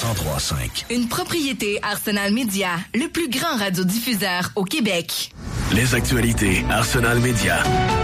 103.5. Une propriété Arsenal Média, le plus grand radiodiffuseur au Québec. Les actualités Arsenal Média.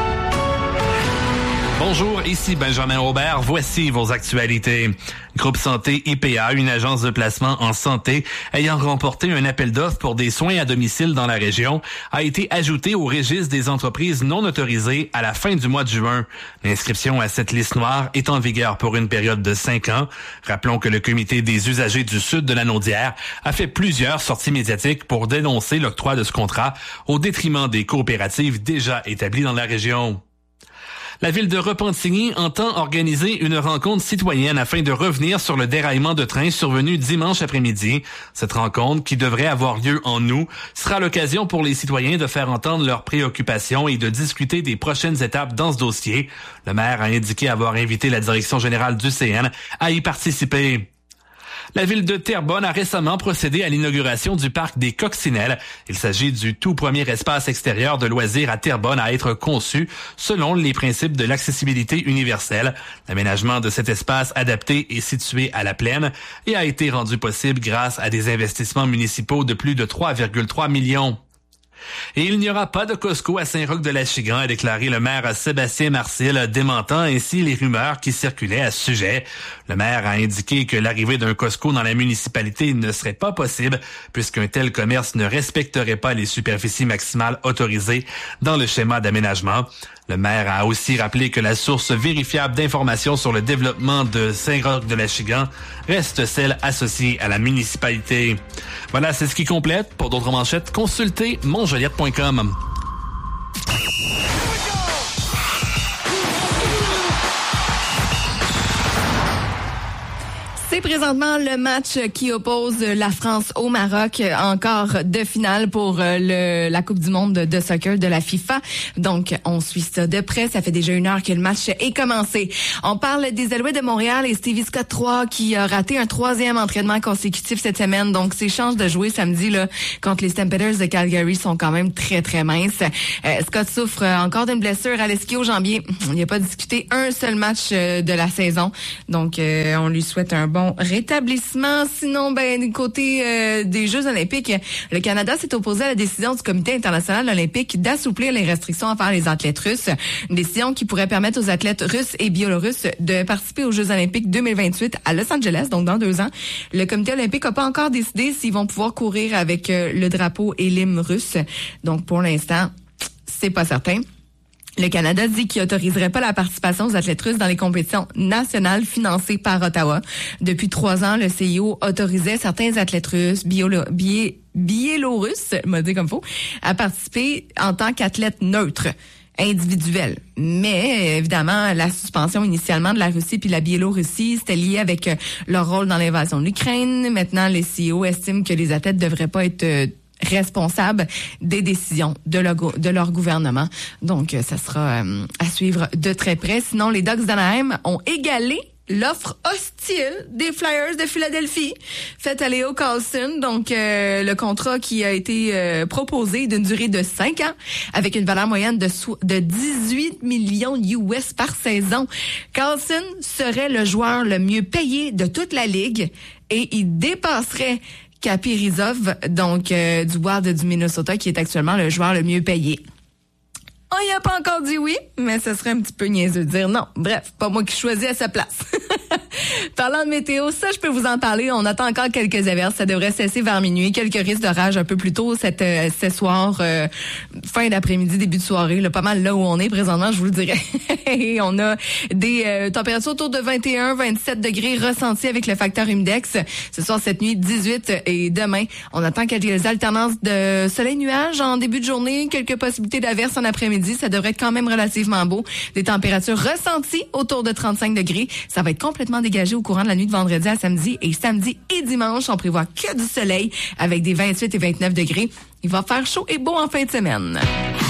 Bonjour, ici Benjamin Aubert. Voici vos actualités. Groupe Santé IPA, une agence de placement en santé ayant remporté un appel d'offres pour des soins à domicile dans la région, a été ajouté au registre des entreprises non autorisées à la fin du mois de juin. L'inscription à cette liste noire est en vigueur pour une période de 5 ans. Rappelons que le comité des usagers du sud de la Naudière a fait plusieurs sorties médiatiques pour dénoncer l'octroi de ce contrat au détriment des coopératives déjà établies dans la région. La ville de Repentigny entend organiser une rencontre citoyenne afin de revenir sur le déraillement de train survenu dimanche après-midi. Cette rencontre, qui devrait avoir lieu en août, sera l'occasion pour les citoyens de faire entendre leurs préoccupations et de discuter des prochaines étapes dans ce dossier. Le maire a indiqué avoir invité la direction générale du CN à y participer. La ville de Terrebonne a récemment procédé à l'inauguration du parc des Coccinelles. Il s'agit du tout premier espace extérieur de loisirs à Terrebonne à être conçu selon les principes de l'accessibilité universelle. L'aménagement de cet espace adapté est situé à la plaine et a été rendu possible grâce à des investissements municipaux de plus de 3,3 millions. Et il n'y aura pas de Costco à Saint-Roch-de-l'Achigan, a déclaré le maire Sébastien Marcil, démentant ainsi les rumeurs qui circulaient à ce sujet. Le maire a indiqué que l'arrivée d'un Costco dans la municipalité ne serait pas possible puisqu'un tel commerce ne respecterait pas les superficies maximales autorisées dans le schéma d'aménagement. Le maire a aussi rappelé que la source vérifiable d'informations sur le développement de Saint-Roch-de-l'Achigan reste celle associée à la municipalité. Voilà, c'est ce qui complète. Pour d'autres manchettes, consultez monjoliette.com. C'est présentement le match qui oppose la France au Maroc, encore de finale pour la Coupe du monde de soccer de la FIFA. Donc, on suit ça de près. Ça fait déjà 1 heure que le match est commencé. On parle des Alouettes de Montréal et Stevie Scott 3 qui a raté un 3e entraînement consécutif cette semaine. Donc, ses chances de jouer samedi là contre les Stampeders de Calgary sont quand même très, très minces. Scott souffre encore d'une blessure à l'ischio-jambier. Il n'a pas disputé un seul match de la saison. Donc, on lui souhaite un bon rétablissement. Sinon, du côté des Jeux olympiques, le Canada s'est opposé à la décision du Comité international olympique d'assouplir les restrictions envers les athlètes russes. Une décision qui pourrait permettre aux athlètes russes et biélorusses de participer aux Jeux olympiques 2028 à Los Angeles, donc dans 2 ans. Le Comité olympique n'a pas encore décidé s'ils vont pouvoir courir avec le drapeau et l'hymne russe. Donc, pour l'instant, c'est pas certain. Le Canada dit qu'il autoriserait pas la participation aux athlètes russes dans les compétitions nationales financées par Ottawa. Depuis 3 ans, le CIO autorisait certains athlètes russes, biélorusses, m'a dit comme faut, à participer en tant qu'athlètes neutres, individuels. Mais, évidemment, la suspension initialement de la Russie puis de la Biélorussie, c'était lié avec leur rôle dans l'invasion de l'Ukraine. Maintenant, les CIO estiment que les athlètes devraient pas être responsables des décisions de leur gouvernement. Donc, ça sera à suivre de très près. Sinon, les Ducks d'Anaheim ont égalé l'offre hostile des Flyers de Philadelphie faite à Leo Carlson. Donc, le contrat qui a été proposé d'une durée de 5 ans avec une valeur moyenne de 18 millions US par saison. Carlson serait le joueur le mieux payé de toute la ligue et il dépasserait Kaprizov, donc du Wild du Minnesota, qui est actuellement le joueur le mieux payé. On y a pas encore dit oui, mais ce serait un petit peu niaiseux de dire non. Bref, pas moi qui choisis à sa place. Parlant de météo, ça, je peux vous en parler. On attend encore quelques averses. Ça devrait cesser vers minuit. Quelques risques d'orage un peu plus tôt ce soir, fin d'après-midi, début de soirée. Là, pas mal là où on est présentement, je vous le dirais. Et on a des températures autour de 21-27 degrés ressentis avec le facteur humidex. Ce soir, cette nuit, 18 et demain, on attend quelques alternances de soleil-nuage en début de journée. Quelques possibilités d'averses en après-midi. Ça devrait être quand même relativement beau. Des températures ressenties autour de 35 degrés. Ça va être complètement dégagé au courant de la nuit de vendredi à samedi. Et samedi et dimanche, on prévoit que du soleil avec des 28 et 29 degrés. Il va faire chaud et beau en fin de semaine.